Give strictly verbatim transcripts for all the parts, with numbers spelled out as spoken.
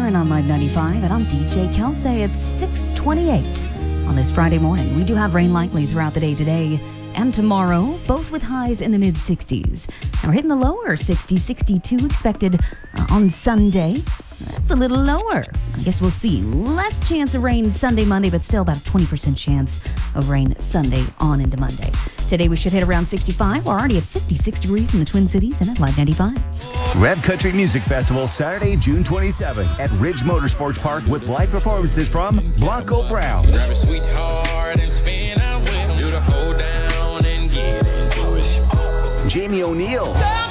Karen on Live ninety-five, and I'm D J Kelsey at six twenty-eight. On this Friday morning, we do have rain likely throughout the day today and tomorrow, both with highs in the mid-sixties. And we're hitting the lower sixty, sixty-two expected uh, on Sunday. That's a little lower. I guess we'll see. Less chance of rain Sunday, Monday, but still about a twenty percent chance of rain Sunday on into Monday. Today we should hit around sixty-five. We're already at fifty-six degrees in the Twin Cities and at Live ninety-five. Rev Country Music Festival, Saturday, June twenty-seventh at Ridge Motorsports Park with live performances from Blanco Brown, Grab a sweetheart and spin out with him. Do the hold down and get into it. Jamie O'Neill,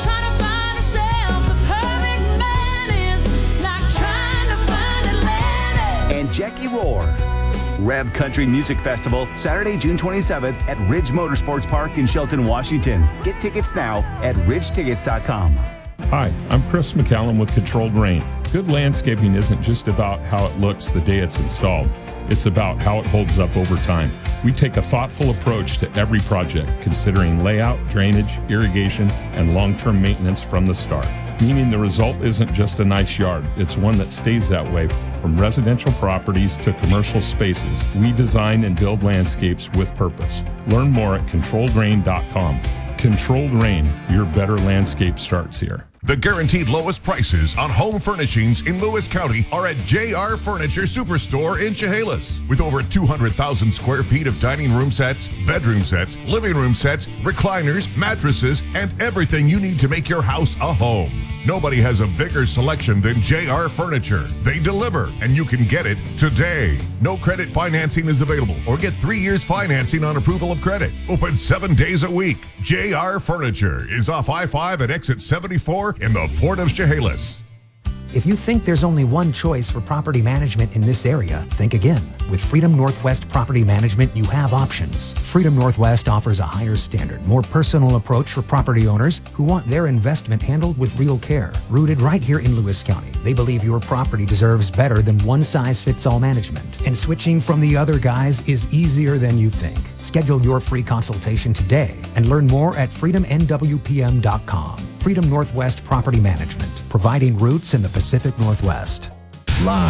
and Jackie Rohr. Rev Country Music Festival, Saturday, June twenty-seventh at Ridge Motorsports Park in Shelton, Washington. Get tickets now at ridge tickets dot com. Hi, I'm Chris McCallum with Controlled Rain. Good landscaping isn't just about how it looks the day it's installed. It's about how it holds up over time. We take a thoughtful approach to every project, considering layout, drainage, irrigation, and long-term maintenance from the start. Meaning the result isn't just a nice yard, it's one that stays that way. From residential properties to commercial spaces, we design and build landscapes with purpose. Learn more at controlled rain dot com. Controlled Rain, your better landscape starts here. The guaranteed lowest prices on home furnishings in Lewis County are at J R Furniture Superstore in Chehalis. With over two hundred thousand square feet of dining room sets, bedroom sets, living room sets, recliners, mattresses, and everything you need to make your house a home. Nobody has a bigger selection than J R Furniture. They deliver, and you can get it today. No credit financing is available, or get three years financing on approval of credit. Open seven days a week. J R Furniture is off I five at exit seventy-four in the Port of Chehalis. If you think there's only one choice for property management in this area, think again. With Freedom Northwest Property Management, you have options. Freedom Northwest offers a higher standard, more personal approach for property owners who want their investment handled with real care. Rooted right here in Lewis County, they believe your property deserves better than one-size-fits-all management. And switching from the other guys is easier than you think. Schedule your free consultation today and learn more at freedom n w p m dot com. Freedom Northwest Property Management, providing roots in the Pacific Northwest. Live.